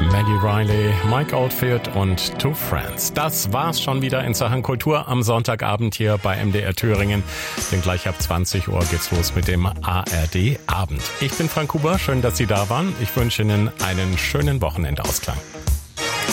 Maggie Riley, Mike Oldfield und Two Friends. Das war's schon wieder in Sachen Kultur am Sonntagabend hier bei MDR Thüringen. Denn gleich ab 20 Uhr geht's los mit dem ARD Abend. Ich bin Frank Huber, schön, dass Sie da waren. Ich wünsche Ihnen einen schönen Wochenendausklang.